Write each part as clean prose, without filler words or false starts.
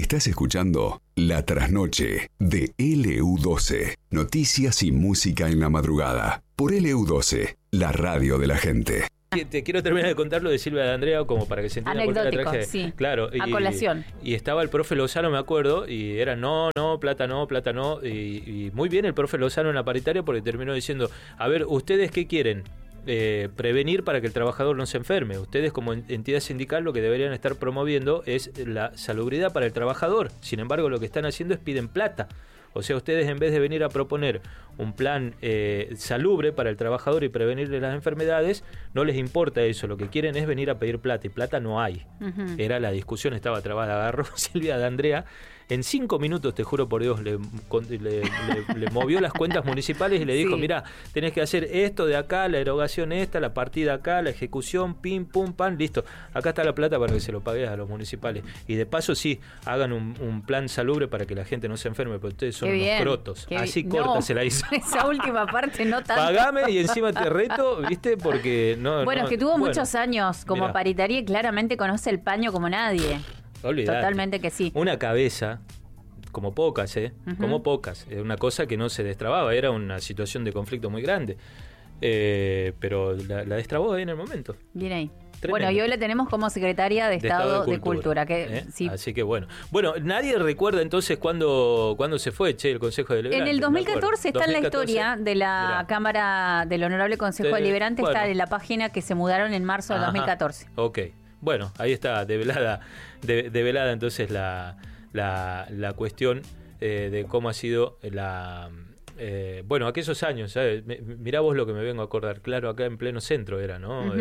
Estás escuchando La Trasnoche de LU12. Noticias y música en la madrugada. Por LU12, la radio de la gente. Te quiero terminar de contar lo de Silvia de Andrea como para que se entienda por qué la traje. Sí. Claro, a colación. Y estaba el profe Lozano, me acuerdo, y era plata no. Y muy bien el profe Lozano en la paritaria porque terminó diciendo, a ver, ¿ustedes qué quieren? Prevenir para que el trabajador no se enferme. Ustedes como entidad sindical lo que deberían estar promoviendo es la salubridad para el trabajador. Sin embargo, lo que están haciendo es piden plata. O sea, ustedes en vez de venir a proponer un plan salubre para el trabajador y prevenirle las enfermedades, no les importa eso. Lo que quieren es venir a pedir plata y plata no hay. Era la discusión, estaba trabada. Agarró Silvia de Andrea. En 5 minutos, te juro por Dios, le movió las cuentas municipales y le dijo, mirá, tenés que hacer esto de acá, la erogación esta, la partida acá, la ejecución, pim, pum, pam, listo. Acá está la plata para que se lo pagues a los municipales. Y de paso, sí, hagan un plan salubre para que la gente no se enferme, porque ustedes son unos crotos. Así corta se la hizo. Esa última parte no tanto. Pagame y encima te reto, ¿viste? Porque no... Bueno, es que tuvo muchos años como paritaria y claramente conoce el paño como nadie. Olvidate. Totalmente que sí. Una cabeza, como pocas, como pocas. Una cosa que no se destrababa, era una situación de conflicto muy grande. Pero la destrabó ahí en el momento. Bien ahí. Tremendo. Bueno, y hoy la tenemos como secretaria de Estado de Cultura. Que, sí. Así que bueno. Bueno, nadie recuerda entonces cuándo se fue, el Consejo Deliberante. En el 2014 está en la historia de la Cámara del Honorable Consejo Deliberante, está en la página que se mudaron en marzo de 2014. Ok. Bueno, ahí está develada entonces la cuestión de cómo ha sido bueno, aquellos años, ¿sabes? Mirá vos lo que me vengo a acordar, claro, acá en pleno centro era, ¿no?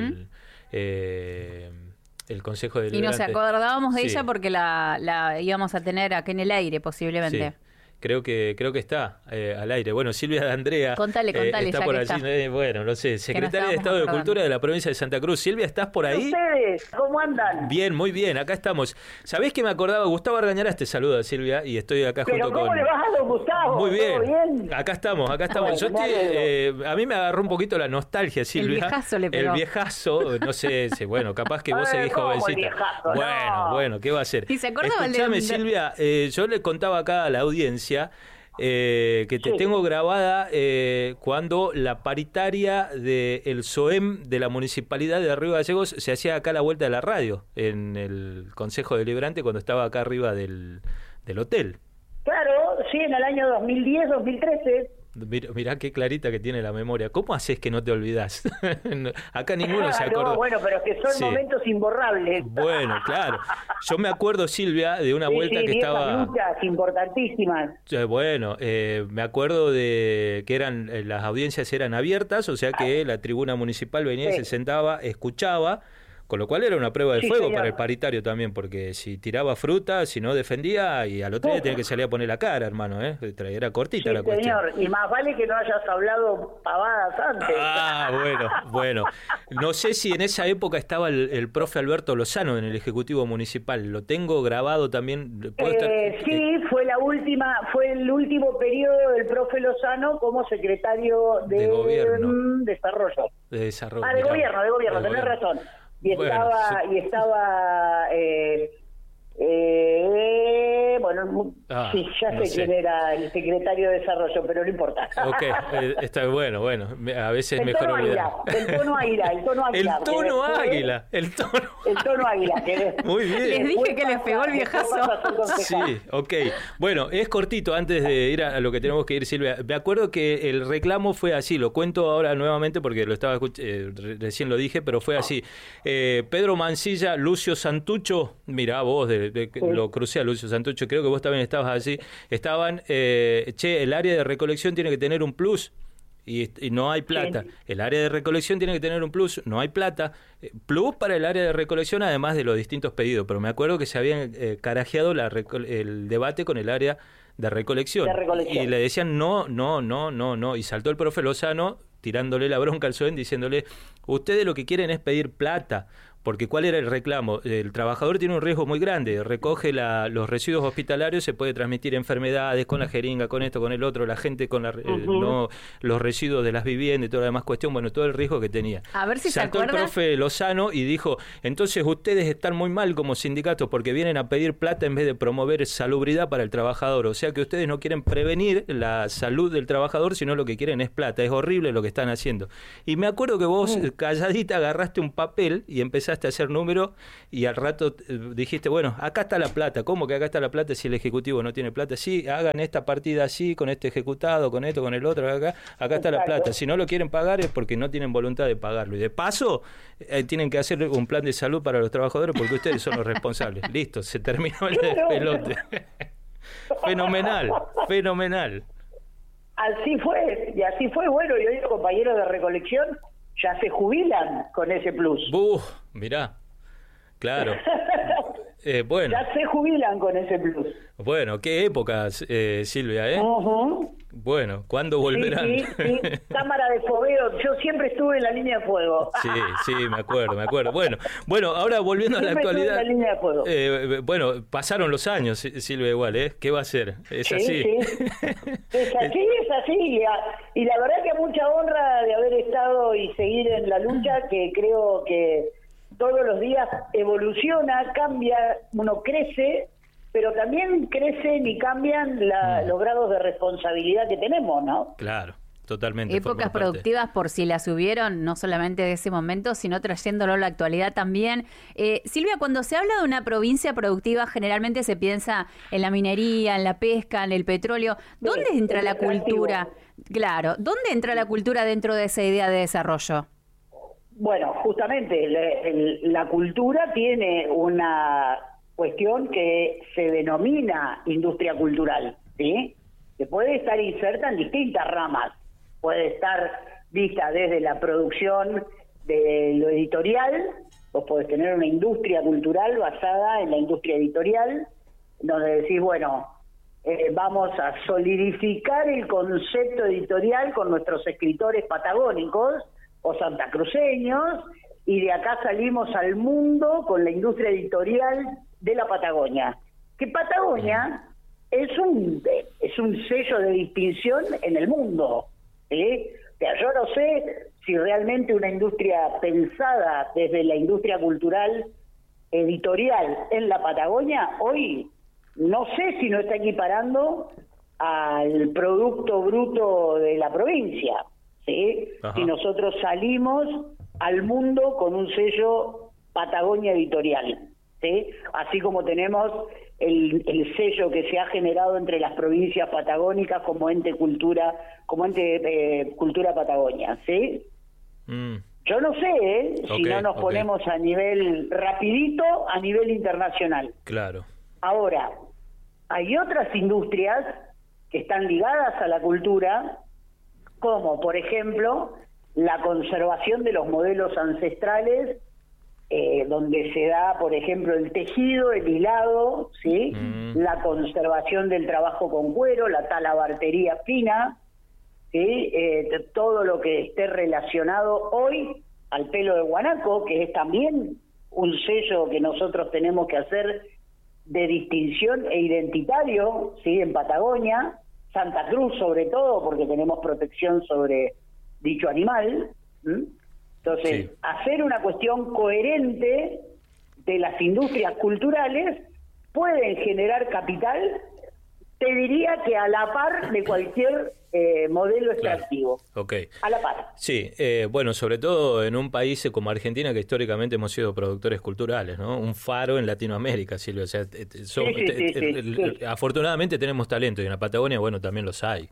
El Consejo Deliberante. Y nos acordábamos de ella porque la íbamos a tener acá en el aire posiblemente. Sí. Creo que está al aire. Bueno, Silvia de Andrea. Contale, está ya por que allí. está. Bueno, no sé, secretaria de Estado de Cultura de la provincia de Santa Cruz. Silvia, ¿estás por ahí? ¿Ustedes cómo andan? Bien, muy bien, acá estamos. ¿Sabés que me acordaba? Gustavo Argañarás te saluda, Silvia, y estoy acá junto con... ¿Cómo le vas a don Gustavo? Muy bien. ¿Todo bien? Acá estamos. Bueno, Yo a mí me agarró un poquito la nostalgia, Silvia. El viejazo le pegó. El viejazo, no sé, bueno, capaz que vos seguís jovencita. Bueno, ¿qué va a ser? ¿Y se acordaba? Escuchame, Silvia, yo le contaba acá a la audiencia... que te tengo grabada cuando la paritaria del SOEM de la Municipalidad de Río Gallegos se hacía acá a la vuelta de la radio, en el Consejo Deliberante, cuando estaba acá arriba del hotel. Claro, sí, en el año 2010, 2013. Mirá qué clarita que tiene la memoria. ¿Cómo haces que no te olvidás? Acá ninguno se acuerda. No, bueno, pero que son momentos imborrables. Bueno, claro. Yo me acuerdo, Silvia, de una vuelta que estaba... luchas importantísimas. Bueno, me acuerdo de que las audiencias eran abiertas, o sea que la tribuna municipal venía y se sentaba, escuchaba, con lo cual era una prueba de fuego, señor, para el paritario también, porque si tiraba fruta, si no defendía, y al otro día tenía que salir a poner la cara, hermano, era cortita la cuestión. Señor, y más vale que no hayas hablado pavadas antes. Bueno. No sé si en esa época estaba el profe Alberto Lozano en el Ejecutivo Municipal, lo tengo grabado también. Sí, fue el último periodo del profe Lozano como secretario de Gobierno. Desarrollo. De desarrollo. De gobierno, tenés razón. Y estaba sí, ya sé quién era el secretario de Desarrollo, pero no importa. Ok, está bueno, a veces es mejor olvidar. El tono águila. El tono águila. Muy bien. Les dije que les pegó el viejazo. Sí, ok. Bueno, es cortito, antes de ir a lo que tenemos que ir, Silvia. Me acuerdo que el reclamo fue así, lo cuento ahora nuevamente porque lo estaba recién lo dije, pero fue así. Pedro Mancilla, Lucio Santucho, mirá vos, lo crucé a Lucio Santucho, creo que vos también estabas así, estaban, el área de recolección tiene que tener un plus, y no hay plata. Sí. El área de recolección tiene que tener un plus, no hay plata. Plus para el área de recolección, además de los distintos pedidos, pero me acuerdo que se habían carajeado el debate con el área de recolección. Y le decían no, y saltó el profe Lozano tirándole la bronca al SOEM, diciéndole, ustedes lo que quieren es pedir plata, porque ¿cuál era el reclamo? El trabajador tiene un riesgo muy grande, recoge los residuos hospitalarios, se puede transmitir enfermedades con la jeringa, con esto, con el otro, la gente con los residuos de las viviendas y toda la demás cuestión, bueno, todo el riesgo que tenía. A ver si saltó se el acuerda. profe Lozano y dijo, entonces ustedes están muy mal como sindicatos porque vienen a pedir plata en vez de promover salubridad para el trabajador, o sea que ustedes no quieren prevenir la salud del trabajador, sino lo que quieren es plata, es horrible lo que están haciendo. Y me acuerdo que vos calladita agarraste un papel y empezaste a hacer números y al rato dijiste, bueno, acá está la plata. ¿Cómo que acá está la plata si el ejecutivo no tiene plata? Sí, hagan esta partida así, con este ejecutado, con esto, con el otro, acá está la plata. Si no lo quieren pagar es porque no tienen voluntad de pagarlo. Y de paso, tienen que hacer un plan de salud para los trabajadores porque ustedes son los responsables. Listo, se terminó el despelote. Fenomenal, fenomenal. Así fue, bueno, y hoy los compañeros de recolección ya se jubilan con ese plus. Mirá, claro. Bueno. Ya se jubilan con ese plus. Bueno, qué épocas, Silvia, ¿eh? Bueno, ¿cuándo volverán? Sí. Cámara de fogueo, yo siempre estuve en la línea de fuego. Sí, me acuerdo. Bueno, ahora volviendo siempre a la actualidad. Estuve en la línea de fuego. Bueno, pasaron los años, Silvia, igual, ¿eh? ¿Qué va a ser? Es así. Sí. Es así. Y la verdad que mucha honra de haber estado y seguir en la lucha, que creo que todos los días evoluciona, cambia, uno crece, pero también crecen y cambian los grados de responsabilidad que tenemos, ¿no? Claro, totalmente. Épocas productivas por si las hubieron, no solamente de ese momento, sino trayéndolo a la actualidad también. Silvia, cuando se habla de una provincia productiva, generalmente se piensa en la minería, en la pesca, en el petróleo. ¿Dónde entra la cultura? Claro, ¿dónde entra la cultura dentro de esa idea de desarrollo? Bueno, justamente la cultura tiene una cuestión que se denomina industria cultural, ¿sí? Que puede estar inserta en distintas ramas. Puede estar vista desde la producción de lo editorial, vos podés tener una industria cultural basada en la industria editorial, donde decís, bueno, vamos a solidificar el concepto editorial con nuestros escritores patagónicos o santacruceños, y de acá salimos al mundo con la industria editorial de la Patagonia. Que Patagonia es un sello de distinción en el mundo, ¿sí? O sea, yo no sé si realmente una industria pensada desde la industria cultural editorial en la Patagonia, hoy no sé si no está equiparando al Producto Bruto de la provincia, ¿sí? Si nosotros salimos al mundo con un sello Patagonia Editorial, ¿sí? Así como tenemos el sello que se ha generado entre las provincias patagónicas como ente cultura Patagonia, ¿sí? Yo no sé, si no nos ponemos a nivel rapidito, a nivel internacional. Claro. Ahora, hay otras industrias que están ligadas a la cultura, como por ejemplo la conservación de los modelos ancestrales, donde se da, por ejemplo, el tejido, el hilado, ¿sí? La conservación del trabajo con cuero, la talabartería fina, ¿sí? Todo lo que esté relacionado hoy al pelo de guanaco, que es también un sello que nosotros tenemos que hacer de distinción e identitario, ¿sí? En Patagonia, Santa Cruz sobre todo, porque tenemos protección sobre dicho animal. Entonces, hacer una cuestión coherente de las industrias culturales pueden generar capital, te diría que a la par de cualquier modelo extractivo. A la par. Sí, bueno, sobre todo en un país como Argentina, que históricamente hemos sido productores culturales, ¿no? Un faro en Latinoamérica, Silvia. O sea, afortunadamente tenemos talento y en la Patagonia, bueno, también los hay.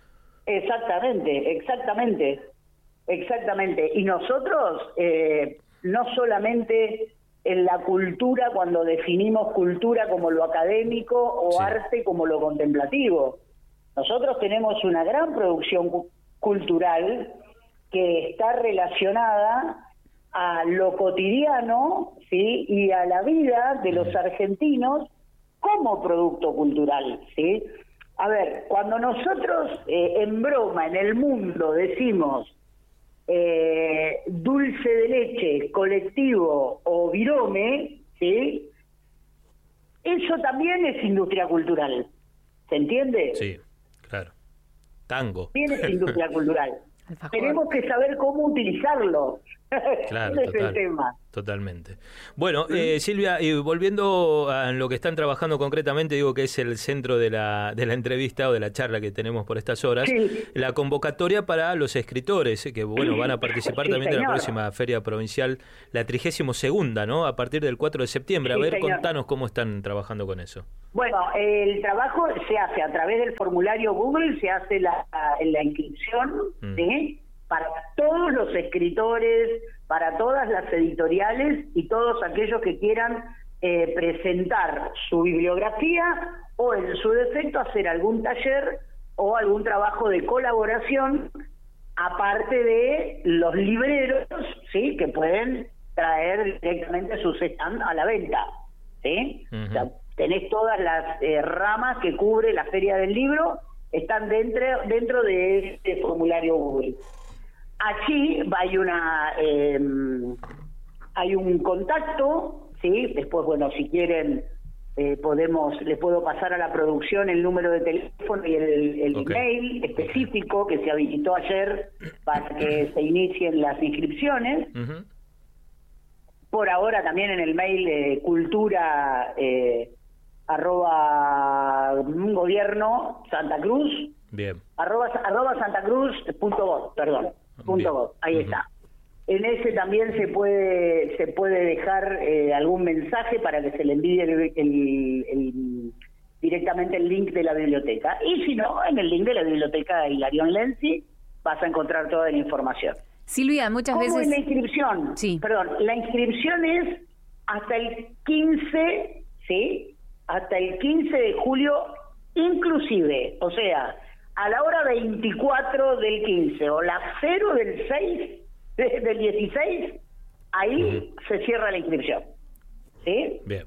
Exactamente. Y nosotros, no solamente en la cultura, cuando definimos cultura como lo académico o arte como lo contemplativo, nosotros tenemos una gran producción cultural que está relacionada a lo cotidiano, ¿sí? Y a la vida de los argentinos como producto cultural, ¿sí? A ver, cuando nosotros en broma en el mundo decimos dulce de leche, colectivo o virome, ¿sí? Eso también es industria cultural, ¿se entiende? Sí, claro. Tango. También es industria cultural. Tenemos que saber cómo utilizarlo. Claro, Ese es el tema. Totalmente. Bueno, Silvia, y volviendo a lo que están trabajando concretamente, digo que es el centro de la entrevista o de la charla que tenemos por estas horas, Sí. la convocatoria para los escritores, que bueno, van a participar Sí, también de la señor. próxima Feria Provincial, la 32ª, ¿no? A partir del 4 de septiembre. A Sí, ver, señor. contanos cómo están trabajando con eso. Bueno, el trabajo se hace a través del formulario Google, se hace la inscripción, ¿sí? Para todos los escritores, para todas las editoriales y todos aquellos que quieran presentar su bibliografía o en su defecto hacer algún taller o algún trabajo de colaboración, aparte de los libreros, ¿sí? Que pueden traer directamente sus stand a la venta, ¿sí? O sea, tenés todas las ramas que cubre la Feria del Libro, están dentro de este formulario Google. Allí hay un contacto, ¿sí? Después, bueno, si quieren les puedo pasar a la producción el número de teléfono y el email específico que se habilitó ayer para que se inicien las inscripciones. Por ahora también en el mail cultura @gobierno Santa Cruz. Bien. @santacruz.gov, perdón, .gov, ahí está. En ese también se puede dejar algún mensaje para que se le envíe directamente el link de la biblioteca. Y si no, en el link de la biblioteca Hilarión Lenzi vas a encontrar toda la información. Silvia, muchas ¿Cómo veces... es la inscripción? Sí. Perdón, la inscripción es hasta el 15, ¿sí? Hasta el 15 de julio inclusive, o sea, a la hora 24 del 15 o la 0 del 6 del 16, ahí se cierra la inscripción. ¿Sí? Bien.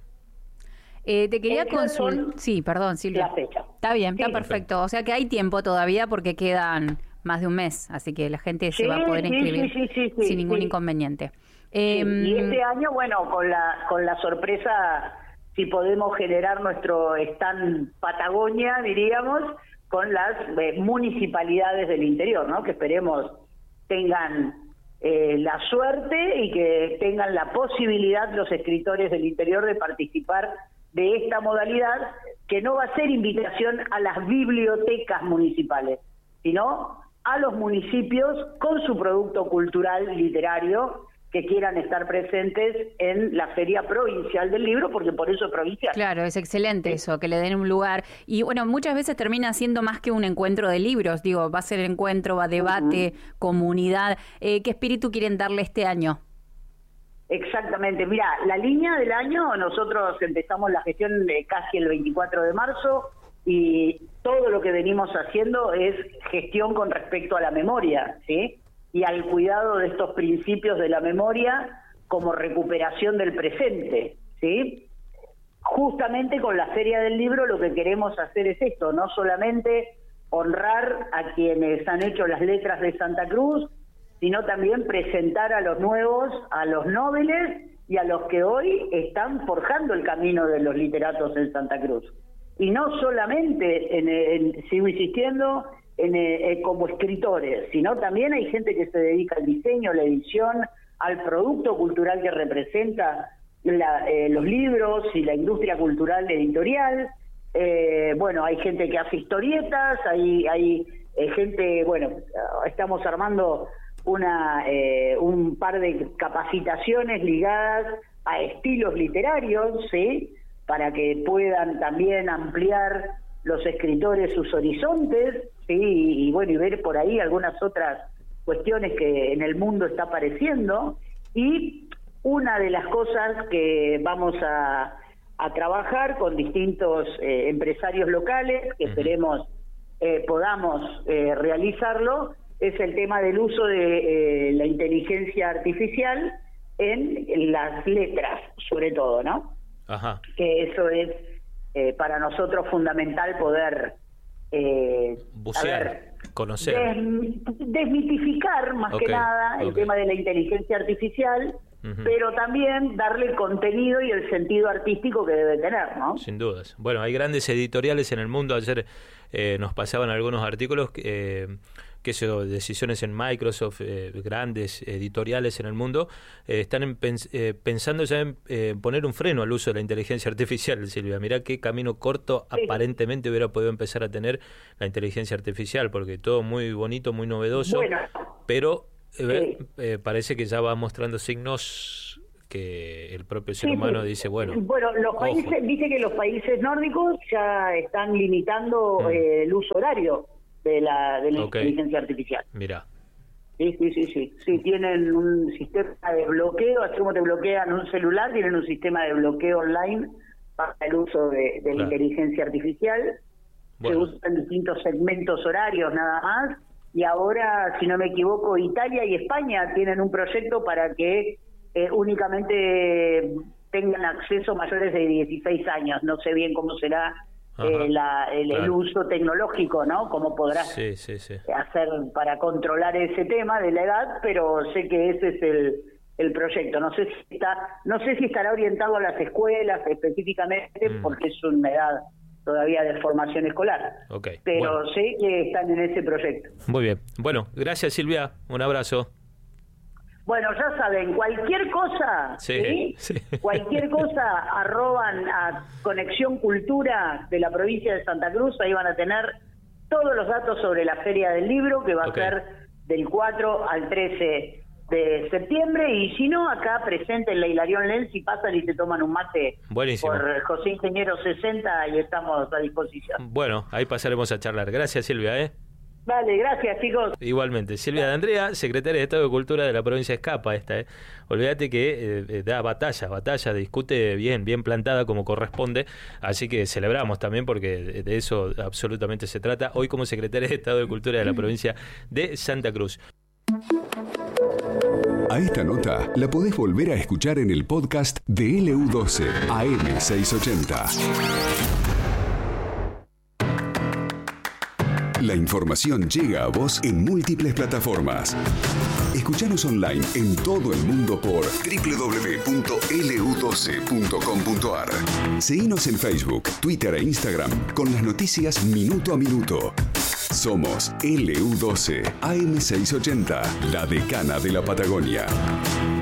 Te quería Esas consultar... son Sí, perdón, Silvia. la fecha. Está bien, Sí. está perfecto. O sea que hay tiempo todavía porque quedan más de un mes, así que la gente se va a poder inscribir sí, sin ningún inconveniente. Sí, y este año, bueno, con la sorpresa, si podemos generar nuestro stand Patagonia, diríamos, con las municipalidades del interior, ¿no? Que esperemos tengan la suerte y que tengan la posibilidad los escritores del interior de participar de esta modalidad, que no va a ser invitación a las bibliotecas municipales, sino a los municipios con su producto cultural literario que quieran estar presentes en la Feria Provincial del Libro, porque por eso es provincial. Claro, es excelente eso, que le den un lugar. Y bueno, muchas veces termina siendo más que un encuentro de libros. Digo, va a ser encuentro, va a debate, comunidad. ¿Qué espíritu quieren darle este año? Exactamente. Mira, la línea del año, nosotros empezamos la gestión casi el 24 de marzo y todo lo que venimos haciendo es gestión con respecto a la memoria, ¿sí? Y al cuidado de estos principios de la memoria como recuperación del presente, ¿sí? Justamente con la Feria del Libro lo que queremos hacer es esto, no solamente honrar a quienes han hecho las letras de Santa Cruz, sino también presentar a los nuevos, a los nobles y a los que hoy están forjando el camino de los literatos en Santa Cruz. Y no solamente, sigo insistiendo, como escritores, sino también hay gente que se dedica al diseño, la edición, al producto cultural que representa los libros y la industria cultural editorial. Bueno, hay gente que hace historietas, hay gente, bueno, estamos armando un par de capacitaciones ligadas a estilos literarios, ¿sí? Para que puedan también ampliar los escritores sus horizontes, ¿sí? Y bueno, y ver por ahí algunas otras cuestiones que en el mundo está apareciendo. Y una de las cosas que vamos a trabajar con distintos empresarios locales, que esperemos podamos realizarlo, es el tema del uso de la inteligencia artificial en las letras, sobre todo, ¿no? Ajá. Que eso es para nosotros fundamental poder bucear. conocer. Desmitificar más que nada el tema de la inteligencia artificial, pero también darle el contenido y el sentido artístico que debe tener, ¿no? Sin dudas. Bueno, hay grandes editoriales en el mundo. Ayer nos pasaban algunos artículos decisiones en Microsoft, grandes editoriales en el mundo, están pensando ya en poner un freno al uso de la inteligencia artificial, Silvia. Mirá qué camino corto aparentemente hubiera podido empezar a tener la inteligencia artificial, porque todo muy bonito, muy novedoso, pero parece que ya va mostrando signos que el propio ser humano dice, bueno, los países, dice que los países nórdicos ya están limitando el uso horario de la inteligencia artificial. Mirá. Sí, tienen un sistema de bloqueo, así como te bloquean un celular, tienen un sistema de bloqueo online para el uso de la inteligencia artificial. Se usan distintos segmentos horarios nada más, y ahora, si no me equivoco, Italia y España tienen un proyecto para que únicamente tengan acceso mayores de 16 años. No sé bien cómo será el uso tecnológico, ¿no? Cómo podrás hacer para controlar ese tema de la edad, pero sé que ese es el proyecto. No sé si estará orientado a las escuelas específicamente, porque es una edad todavía de formación escolar. Pero sé que están en ese proyecto. Muy bien. Bueno, gracias, Silvia. Un abrazo. Bueno, ya saben, cualquier cosa, cualquier cosa, arroban a Conexión Cultura de la provincia de Santa Cruz, ahí van a tener todos los datos sobre la Feria del Libro, que va a ser del 4 al 13 de septiembre, y si no, acá presente en la Hilarión Lenz y pasan y se toman un mate. Buenísimo. Por José Ingeniero 60 y estamos a disposición. Bueno, ahí pasaremos a charlar. Gracias, Silvia, Vale, gracias, chicos. Igualmente. Silvia de Andrea, secretaria de Estado de Cultura de la provincia de Escapa, Olvídate que da batalla, discute bien plantada como corresponde, así que celebramos también porque de eso absolutamente se trata, hoy como secretaria de Estado de Cultura de la provincia de Santa Cruz. A esta nota la podés volver a escuchar en el podcast de LU12 AM680. La información llega a vos en múltiples plataformas. Escuchanos online en todo el mundo por www.lu12.com.ar. Seguinos en Facebook, Twitter e Instagram con las noticias minuto a minuto. Somos LU12 AM680, la decana de la Patagonia.